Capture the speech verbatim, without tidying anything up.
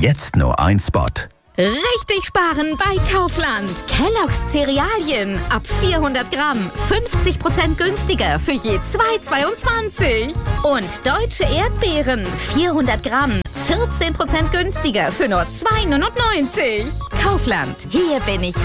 Jetzt nur ein Spot. Richtig sparen bei Kaufland. Kellogg's Cerealien ab vierhundert Gramm. fünfzig Prozent günstiger für je zwei zweiundzwanzig. Und deutsche Erdbeeren. vierhundert Gramm. vierzehn Prozent günstiger für nur zwei neunundneunzig. Kaufland. Hier bin ich